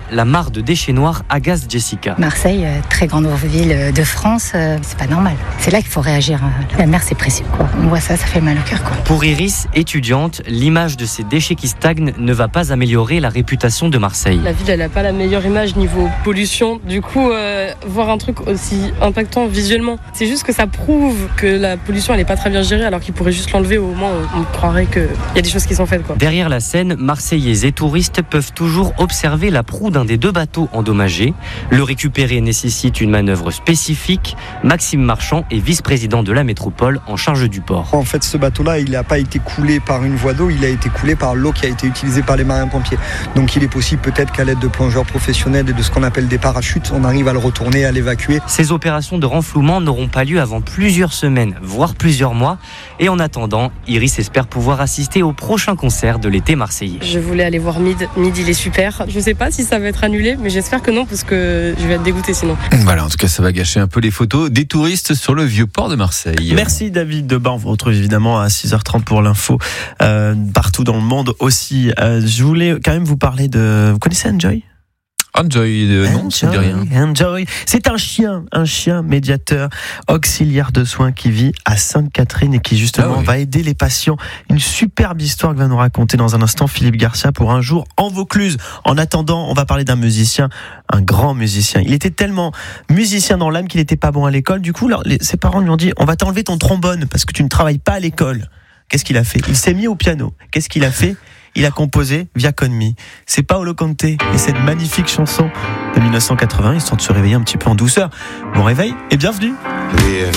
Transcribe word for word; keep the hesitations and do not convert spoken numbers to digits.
la mare de déchets noirs agace Jessica. Marseille, très grande ville de France, c'est pas normal. C'est là qu'il faut réagir. La mer, c'est précieux, quoi. On voit ça, ça fait mal au cœur, quoi. Pour Iris, étudiante, l'image de ces déchets qui stagnent ne va pas améliorer la réputation de Marseille. La ville, elle n'a pas la meilleure image niveau pollution. Du coup, euh, voir un truc aussi impactant visuellement, c'est juste que ça prouve que la pollution, elle n'est pas très bien gérée, alors qu'ils pourraient juste l'enlever. Au moins, on croirait qu'il y a des choses qui sont faites, quoi. Derrière la Seine, Marseillais et touristes peuvent toujours observer la proue d'un des deux bateaux endommagés. Le récupérer nécessite une manœuvre spécifique. Maxime Marchand est vice-président de la métropole en charge du port. En fait, ce bateau-là, il n'a pas été coulé par une voie d'eau, il a été coulé par l'eau qui a été utilisée par les marins-pompiers. Donc il est possible peut-être qu'à l'aide de plongeurs professionnels et de ce qu'on appelle des parachutes, on arrive à le retourner, à l'évacuer. Ces opérations de renflouement n'auront pas lieu avant plusieurs semaines, voire plusieurs mois. Et en attendant, Iris espère pouvoir assister au prochain concert de l'été marseillais. Je voulais aller voir Mid. Mid, il est super. Je sais pas si ça va être annulé, mais j'espère que non, parce que je vais être dégoûtée sinon. Voilà, en tout cas, ça va gâcher un peu les photos des touristes sur le vieux port de Marseille. Merci David Debat. On vous retrouve évidemment à six heures trente pour l'info, euh, partout dans le monde aussi. Euh, je voulais quand même vous parler de... Vous connaissez Enjoy ? Enjoy, euh, non, ça ne dit rien. Enjoy, c'est un chien, un chien médiateur auxiliaire de soins qui vit à Sainte-Catherine et qui justement ah oui. va aider les patients. Une superbe histoire que va nous raconter dans un instant Philippe Garcia pour Un jour en Vaucluse. En attendant, on va parler d'un musicien, un grand musicien. Il était tellement musicien dans l'âme qu'il n'était pas bon à l'école. Du coup, les, ses parents lui ont dit, on va t'enlever ton trombone parce que tu ne travailles pas à l'école. Qu'est-ce qu'il a fait ? Il s'est mis au piano. Qu'est-ce qu'il a fait ? Il a composé Via Con Me. C'est Paolo Conte et cette magnifique chanson de dix-neuf cent quatre-vingts, histoire de se réveiller un petit peu en douceur. Bon réveil et bienvenue. Via